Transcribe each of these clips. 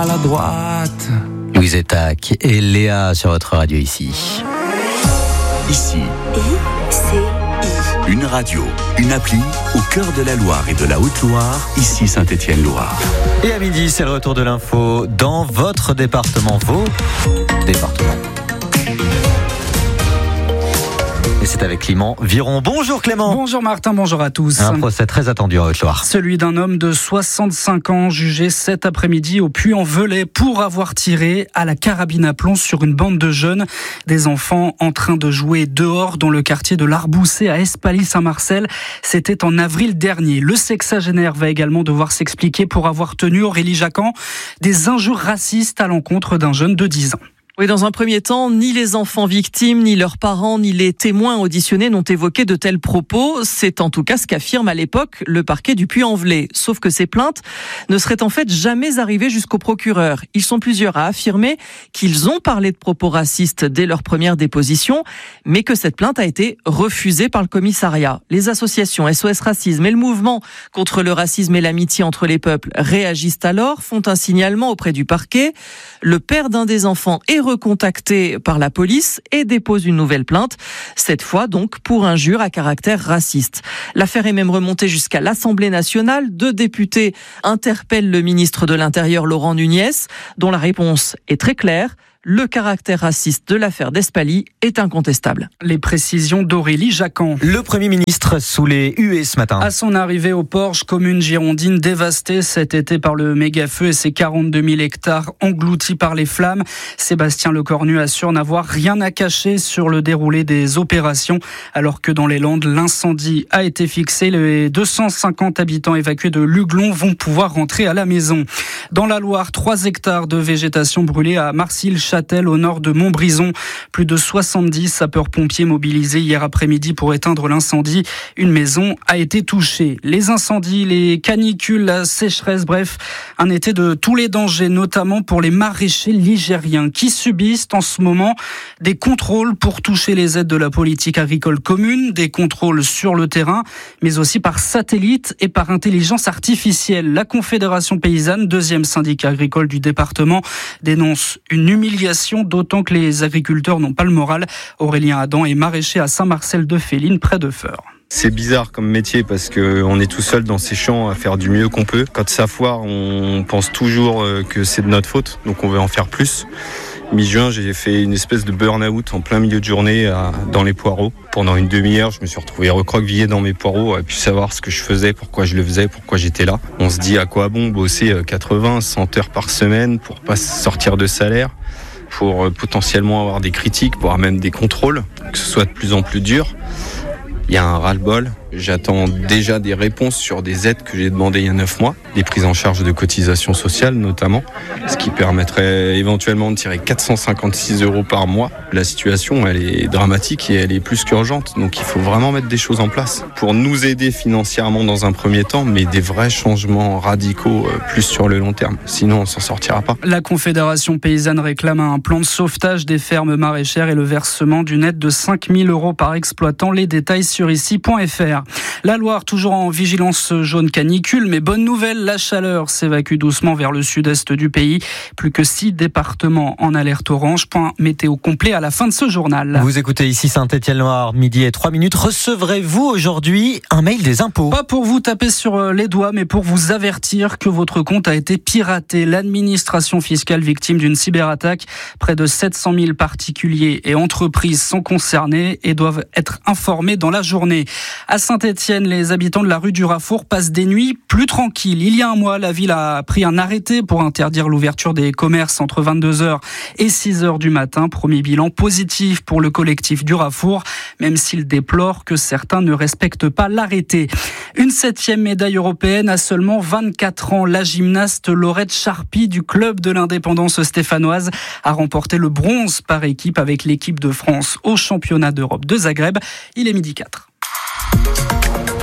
droite. Louise Etac et Léa sur votre radio ici. Ici, une radio, une appli au cœur de la Loire et de la Haute-Loire, ici Saint-Étienne-Loire. Et à midi, c'est le retour de l'info dans votre département, vos départements. Et c'est avec Clément Viron. Bonjour Clément. Bonjour Martin, bonjour à tous. Un procès très attendu en Haute-Loire. Celui d'un homme de 65 ans jugé cet après-midi au Puy-en-Velay pour avoir tiré à la carabine à plomb sur une bande de jeunes, des enfants en train de jouer dehors dans le quartier de l'Arboussé à Espaly-Saint-Marcel. C'était en avril dernier. Le sexagénaire va également devoir s'expliquer pour avoir tenu, Aurélie Jacquan, des injures racistes à l'encontre d'un jeune de 10 ans. Oui, dans un premier temps, ni les enfants victimes, ni leurs parents, ni les témoins auditionnés n'ont évoqué de tels propos. C'est en tout cas ce qu'affirme à l'époque le parquet du Puy-en-Velay. Sauf que ces plaintes ne seraient en fait jamais arrivées jusqu'au procureur. Ils sont plusieurs à affirmer qu'ils ont parlé de propos racistes dès leur première déposition, mais que cette plainte a été refusée par le commissariat. Les associations SOS Racisme et le mouvement contre le racisme et l'amitié entre les peuples réagissent alors, font un signalement auprès du parquet. Le père d'un des enfants est recontacté par la police et dépose une nouvelle plainte, cette fois donc pour injure à caractère raciste. L'affaire est même remontée jusqu'à l'Assemblée nationale. 2 députés interpellent le ministre de l'Intérieur Laurent Nunez, dont la réponse est très claire. Le caractère raciste de l'affaire d'Espaly est incontestable. Les précisions d'Aurélie Jacquan. Le Premier ministre sous les huées ce matin. À son arrivée au Porge, commune girondine dévastée cet été par le méga-feu et ses 42 000 hectares engloutis par les flammes, Sébastien Lecornu assure n'avoir rien à cacher sur le déroulé des opérations, alors que dans les Landes, l'incendie a été fixé. Les 250 habitants évacués de Luglon vont pouvoir rentrer à la maison. Dans la Loire, 3 hectares de végétation brûlée à Marcilly-Châtel, au nord de Montbrison. Plus de 70 sapeurs-pompiers mobilisés hier après-midi pour éteindre l'incendie. Une maison a été touchée. Les incendies, les canicules, la sécheresse, bref, un été de tous les dangers, notamment pour les maraîchers ligériens qui subissent en ce moment des contrôles pour toucher les aides de la politique agricole commune, des contrôles sur le terrain, mais aussi par satellite et par intelligence artificielle. La Confédération paysanne, deuxième syndicat agricole du département, dénonce une humiliation, d'autant que les agriculteurs n'ont pas le moral. Aurélien Adam est maraîcher à Saint-Marcel-de-Féline, près de Feurs. C'est bizarre comme métier parce qu'on est tout seul dans ces champs à faire du mieux qu'on peut. Quand ça foire, on pense toujours que c'est de notre faute, donc on veut en faire plus. Mi-juin, j'ai fait une espèce de burn-out en plein milieu de journée dans les poireaux. Pendant une demi-heure, je me suis retrouvé recroquevillé dans mes poireaux, à pu savoir ce que je faisais, pourquoi je le faisais, pourquoi j'étais là. On se dit à quoi bon bosser 80, 100 heures par semaine pour pas sortir de salaire, pour potentiellement avoir des critiques, voire même des contrôles, que ce soit de plus en plus dur. Il y a un ras-le-bol. J'attends déjà des réponses sur des aides que j'ai demandées il y a 9 mois, des prises en charge de cotisations sociales notamment, ce qui permettrait éventuellement de tirer 456 € par mois. La situation, elle est dramatique et elle est plus qu'urgente, donc il faut vraiment mettre des choses en place pour nous aider financièrement dans un premier temps, mais des vrais changements radicaux plus sur le long terme, sinon on s'en sortira pas. La Confédération paysanne réclame un plan de sauvetage des fermes maraîchères et le versement d'une aide de 5 000 € par exploitant. Les détails sur ici.fr. La Loire, toujours en vigilance jaune canicule, mais bonne nouvelle, la chaleur s'évacue doucement vers le sud-est du pays. Plus que 6 départements en alerte orange. Point météo complet à la fin de ce journal. Vous écoutez ici Saint-Étienne-Loire, midi et 3 minutes. Recevrez-vous aujourd'hui un mail des impôts? Pas pour vous taper sur les doigts, mais pour vous avertir que votre compte a été piraté. L'administration fiscale victime d'une cyberattaque. Près de 700 000 particuliers et entreprises sont concernés et doivent être informés dans la journée. À Saint-Étienne, les habitants de la rue du Rafour passent des nuits plus tranquilles. Il y a un mois, la ville a pris un arrêté pour interdire l'ouverture des commerces entre 22h et 6h du matin. Premier bilan positif pour le collectif du Rafour, même s'il déplore que certains ne respectent pas l'arrêté. Une 7e médaille européenne à seulement 24 ans. La gymnaste Laurette Charpy du club de l'indépendance stéphanoise a remporté le bronze par équipe avec l'équipe de France au championnat d'Europe de Zagreb. Il est 12h04.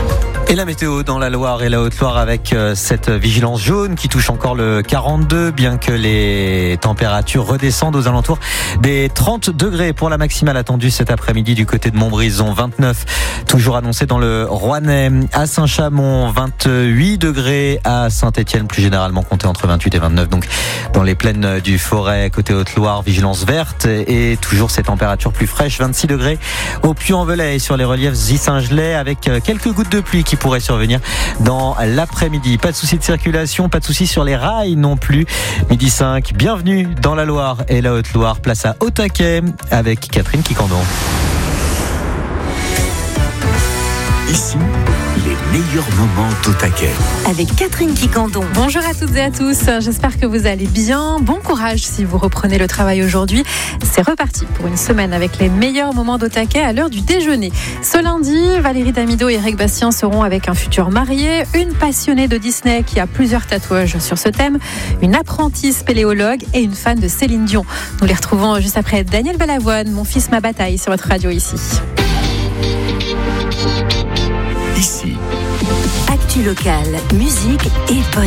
Et la météo dans la Loire et la Haute-Loire avec cette vigilance jaune qui touche encore le 42, bien que les températures redescendent aux alentours des 30 degrés pour la maximale attendue cet après-midi du côté de Montbrison. 29 toujours annoncé dans le Rouennais, à Saint-Chamond 28 degrés, à Saint-Étienne plus généralement compté entre 28 et 29, donc dans les plaines du Forêt côté Haute-Loire, vigilance verte et toujours ces températures plus fraîches, 26 degrés au Puy-en-Velay et sur les reliefs Zy-Saint-Gelais avec quelques gouttes de pluie qui pourrait survenir dans l'après-midi. Pas de souci de circulation, pas de souci sur les rails non plus. Midi 5, bienvenue dans la Loire et la Haute-Loire. Place à Hautaquet avec Catherine Quicandon. Ici, les meilleurs moments d'Hautaquet. Avec Catherine Quicandon. Bonjour à toutes et à tous, j'espère que vous allez bien. Bon courage si vous reprenez le travail aujourd'hui. C'est reparti pour une semaine avec les meilleurs moments d'Hautaquet à l'heure du déjeuner. Ce lundi, Valérie Damido et Eric Bastien seront avec un futur marié, une passionnée de Disney qui a plusieurs tatouages sur ce thème, une apprentie spéléologue et une fan de Céline Dion. Nous les retrouvons juste après Daniel Balavoine, Mon fils, ma bataille sur votre radio ici. Ici. Actu locale, musique et bonne